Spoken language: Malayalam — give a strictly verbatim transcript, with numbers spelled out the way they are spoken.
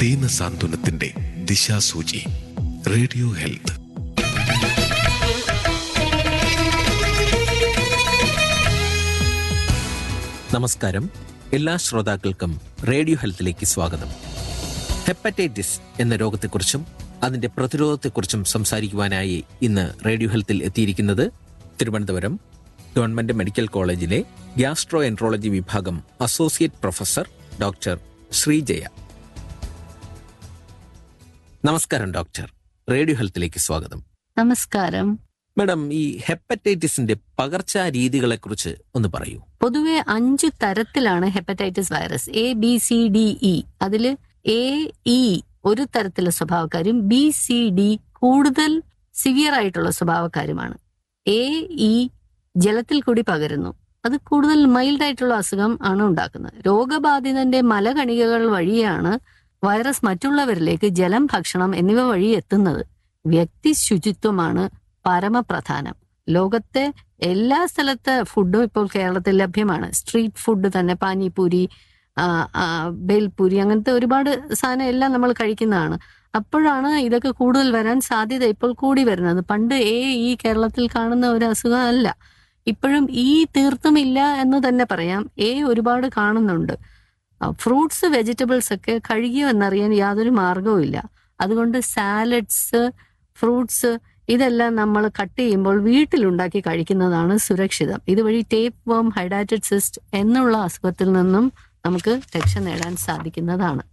ദീന സാന്ത്വനത്തിന്റെ ദിശാസൂചി. Radio health. നമസ്കാരം. എല്ലാ ശ്രോതാക്കൾക്കും റേഡിയോ ഹെൽത്തിലേക്ക് സ്വാഗതം. ഹെപ്പറ്റൈറ്റിസ് എന്ന രോഗത്തെക്കുറിച്ചും അതിന്റെ പ്രതിരോധത്തെക്കുറിച്ചും സംസാരിക്കുവാനായി ഇന്ന് റേഡിയോ ഹെൽത്തിൽ എത്തിയിരിക്കുന്നത് തിരുവനന്തപുരം ഗവൺമെന്റ് മെഡിക്കൽ കോളേജിലെ ഗ്യാസ്ട്രോ എൻട്രോളജി വിഭാഗം അസോസിയേറ്റ് പ്രൊഫസർ ഡോക്ടർ ശ്രീജയ. നമസ്കാരം ഡോക്ടർ. റേഡിയോ ഹെൽത്തിലേക്ക് സ്വാഗതം. നമസ്കാരം. മാഡം, ഈ ഹെപ്പറ്റൈറ്റിസിന്റെ പകർച്ചാ രീതികളെ കുറിച്ച് ഒന്ന് പറയൂ. പൊതുവെ അഞ്ചു തരത്തിലാണ് hepatitis virus. A B C D E. അതില് എ ഇ ഒരു തരത്തിലുള്ള സ്വഭാവക്കാരും ബി സി ഡി കൂടുതൽ സിവിയർ ആയിട്ടുള്ള സ്വഭാവക്കാരുമാണ്. എ ഇ ജലത്തിൽ കൂടി പകരുന്നു. അത് കൂടുതൽ മൈൽഡ് ആയിട്ടുള്ള അസുഖം ആണ് ഉണ്ടാക്കുന്നത്. രോഗബാധിതന്റെ മലകണികകൾ വഴിയാണ് വൈറസ് മറ്റുള്ളവരിലേക്ക് ജലം, ഭക്ഷണം എന്നിവ വഴി എത്തുന്നത്. വ്യക്തി ശുചിത്വമാണ് പരമപ്രധാനം. ലോകത്തെ എല്ലാ സ്ഥലത്തെ ഫുഡും ഇപ്പോൾ കേരളത്തിൽ ലഭ്യമാണ്. സ്ട്രീറ്റ് ഫുഡ് തന്നെ, പാനിപൂരി, ബേൽപൂരി, അങ്ങനത്തെ ഒരുപാട് സാധനം എല്ലാം നമ്മൾ കഴിക്കുന്നതാണ്. അപ്പോഴാണ് ഇതൊക്കെ കൂടുതൽ വരാൻ സാധ്യത ഇപ്പോൾ കൂടി വരുന്നത്. പണ്ട് എ ഈ കേരളത്തിൽ കാണുന്ന ഒരു അസുഖം അല്ല. ഇപ്പോഴും ഈ തീർത്തും ഇല്ല എന്ന് തന്നെ പറയാം. എ ഒരുപാട് കാണുന്നുണ്ട്. ഫ്രൂട്ട്സ്, വെജിറ്റബിൾസ് ഒക്കെ കഴുകിയോ എന്നറിയാൻ യാതൊരു മാർഗവും ഇല്ല. അതുകൊണ്ട് സാലഡ്സ്, ഫ്രൂട്ട്സ് ഇതെല്ലാം നമ്മൾ കട്ട് ചെയ്യുമ്പോൾ വീട്ടിലുണ്ടാക്കി കഴിക്കുന്നതാണ് സുരക്ഷിതം. ഇതുവഴി ടേപ്പ് വേം, ഹൈഡ്രാറ്റഡ് സിസ്റ്റ് എന്നുള്ള അസുഖത്തിൽ നിന്നും നമുക്ക് രക്ഷ നേടാൻ സാധിക്കുന്നതാണ്.